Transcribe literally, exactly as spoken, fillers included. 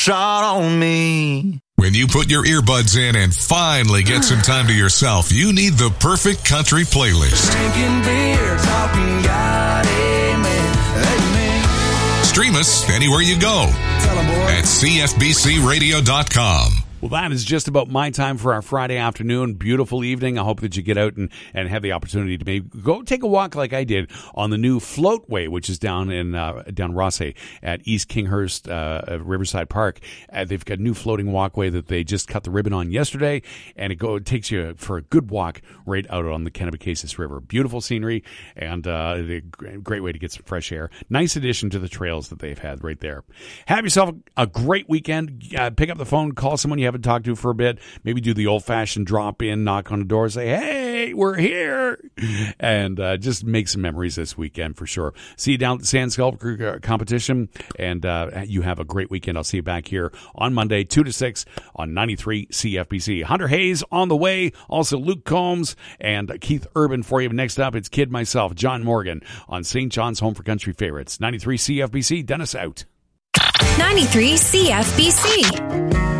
shot on me. When you put your earbuds in and finally get some time to yourself, you need the perfect country playlist. Drinking beer, talking God, amen, amen. Stream us anywhere you go at C F B C radio dot com. Well, that is just about my time for our Friday afternoon. Beautiful evening. I hope that you get out and, and have the opportunity to maybe go take a walk like I did on the new Floatway, which is down in uh, down Rossay at East Kinghurst uh, Riverside Park. Uh, they've got a new floating walkway that they just cut the ribbon on yesterday, and it, go, it takes you for a good walk right out on the Kennebecasis River. Beautiful scenery and uh, a great way to get some fresh air. Nice addition to the trails that they've had right there. Have yourself a great weekend. Uh, pick up the phone, call someone you haven't talked to for a bit. Maybe do the old-fashioned drop-in, knock on the door, say, hey, we're here, and uh, just make some memories this weekend for sure. See you down at the Sand Sculpture Competition, and uh, you have a great weekend. I'll see you back here on Monday, two to six on ninety-three C F B C. Hunter Hayes on the way, also Luke Combs and Keith Urban for you. Next up, it's Kid Myself, John Morgan on Saint John's Home for Country Favorites. ninety-three C F B C, Dennis out. ninety-three C F B C.